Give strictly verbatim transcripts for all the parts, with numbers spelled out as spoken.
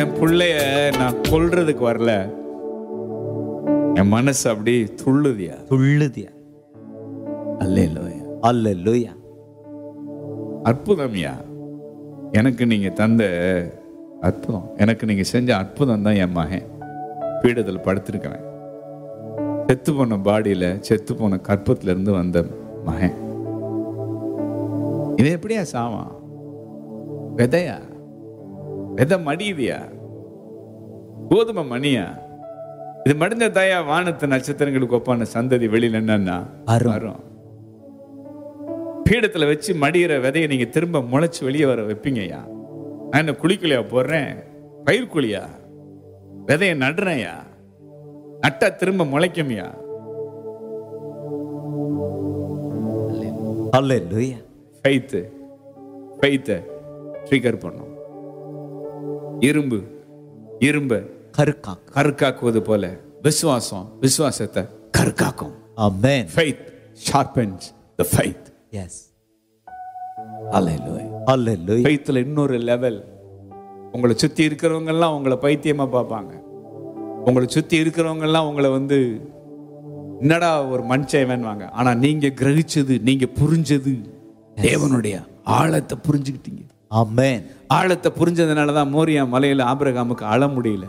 என் பிள்ளைய நான் கொல்றதுக்கு வரல, என் மனசு அப்படி துள்ளுதியா துள்ளுதியா. அல்லேலூயா. அல்லேலூயா. அற்புதம்யா, எனக்கு நீங்க தந்த அற்புதம், எனக்கு நீங்க செஞ்ச அற்புதம் தான் என் மகன் பீடத்தில் படுத்திருக்கிறேன். செத்து போன பாடியில, செத்து போன கற்பத்துல இருந்து வந்த மகன். இது எப்படியா சாவான்? விதையா? விதை மடியுதியா? கோதுமை மணியா? இது மடிந்த தாயா வானத்து நட்சத்திரங்களுக்கு ஒப்பான சந்ததி வெளியில என்னன்னா வரும். பீடத்துல வச்சு மடிகிற விதையை நீங்க திரும்ப முளைச்சு வெளியே வர வைப்பீங்கய்யா. நான் என்ன குழிக்குழியா போடுறேன்? பயிர் குழியா? விதையை நடுறேன்யா, நட்டா திரும்ப முளைக்கும்யா. அல்லேலூயா. ஃபெய்த் ஃபெய்த்தை ட்ரிகர் பண்ணும். இரும்பு இரும்ப கருக்காக்கும். கருக்காக்குவது போல விசுவாசம் விசுவாசத்தை கருக்காக்கும். ஆமென். Faith sharpens the faith. Yes. Hallelujah. Hallelujah. ஃபெய்த்ல இன்னொரு லெவல். உங்களை சுத்தி இருக்கிறவங்க எல்லாம் உங்களை பைத்தியமா பார்ப்பாங்க. உங்களை சுத்தி இருக்கிறவங்க எல்லாம் உங்களை வந்து என்னடா ஒரு மனுஷன் வாங்க. ஆனா நீங்க கிரகிச்சது, நீங்க புரிஞ்சது தேவனுடைய ஆழத்தை புரிஞ்சுக்கிட்டீங்க. ஆமென். ஆழத்தை புரிஞ்சதுனாலதான் மோரியா மலையில ஆபிரகாமுக்கு அழ முடியல.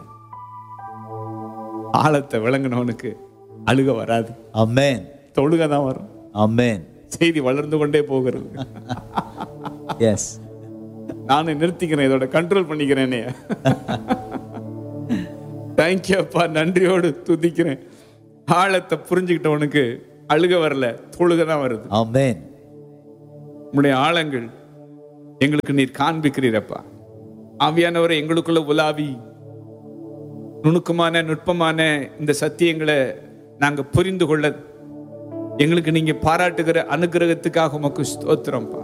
ஆழத்தை விளங்கினவனுக்கு அழுக வராது. ஆமென். தொழுக தான் வரும். ஆமென். செய்தி வளர்ந்து கொண்டே போகிறது. எஸ். நானும் நிறுத்திக்கிறேன், இதோட கண்ட்ரோல் பண்ணிக்கிறேனே. தேங்க்யூ அப்பா, நன்றியோடு துதிக்கிறேன். ஆழத்தை புரிஞ்சுக்கிட்டவனுக்கு அழுக வரல, தொழுக தான் வருது. ஆமென். உம்முடைய ஆழங்கள் எங்களுக்கு நீர் காண்பிக்கிறீரப்பா. ஆவியானவரை எங்களுக்குள்ள உலாவி நுணுக்கமான நுட்பமான இந்த சத்தியங்களை நாங்க புரிந்து கொள்ள எங்களுக்கு நீங்க பாராட்டுகிற அனுகிரகத்துக்காக உமக்கு ஸ்தோத்திரம்ப்பா.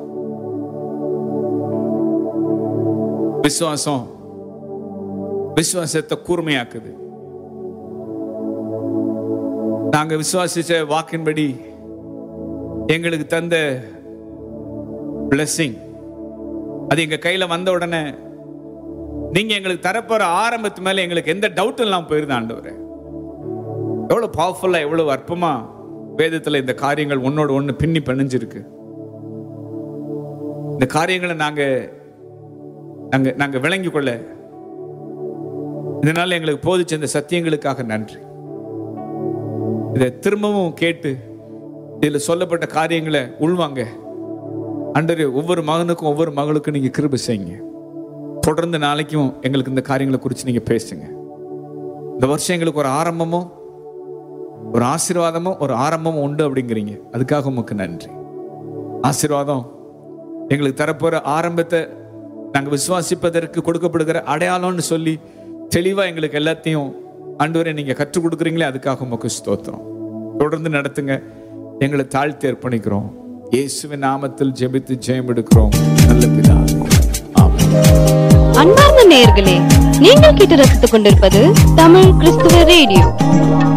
விசுவாசம் விசுவாசத்தை கூர்மையாக்குது. நாங்க விசுவாசிச்ச வாக்கின்படி எங்களுக்கு தந்த blessing அது எங்க கையில வந்த உடனே நீங்க எங்களுக்கு தரப்போற ஆரம்பத்து மேல எங்களுக்கு எந்த டவுட்டும் இல்லாம போயிருந்த ஆண்டவரே. எவ்வளவு பவர்ஃபுல்லா, எவ்வளவு அற்புதமா வேதத்துல இந்த காரியங்கள் ஒன்னோடு ஒண்ணு பின்னி பிணைஞ்சிருக்கு. இந்த காரியங்களை நாங்க நாங்க நாங்க விளங்கி கொள்ள இதனால எங்களுக்கு போதிச்ச இந்த சத்தியங்களுக்காக நன்றி. இதை திரும்பவும் கேட்டு இதுல சொல்லப்பட்ட காரியங்களை உள்வாங்க ஆண்டவரே. ஒவ்வொரு மகனுக்கும் ஒவ்வொரு மகளுக்கும் நீங்க கிருபை செய்யுங்க. தொடர்ந்து நாளைக்கும் எங்களுக்கு இந்த காரியங்களை குறித்து நீங்க பேசுங்க. இந்த வருஷம் எங்களுக்கு ஒரு ஆரம்பமும் ஒரு ஆசீர்வாதமும் ஒரு ஆரம்பமும் உண்டு அப்படிங்கிறீங்க. அதுக்காக உமக்கு நன்றி. ஆசீர்வாதம் எங்களுக்கு தரப்போற ஆரம்பத்தை நாங்கள் விசுவாசிப்பதற்கு கொடுக்கப்படுகிற அடையாளம்னு சொல்லி தெளிவா எங்களுக்கு எல்லாத்தையும் ஆண்டவரே நீங்க கற்றுக் கொடுக்குறீங்களே, அதுக்காக உமக்கு ஸ்தோத்திரம். தொடர்ந்து நடத்துங்க. எங்களை தாழ்த்தி அர்ப்பணிக்கிறோம். இயேசுவின் நாமத்தில் ஜெபித்து ஜெயம் எடுக்கிறோம் நல்ல பிதாவே. ஆமென். அன்பார்ந்த நேயர்களே, நீங்கள் கேட்டு ரசித்துக் கொண்டிருப்பது தமிழ் கிறிஸ்துவ ரேடியோ.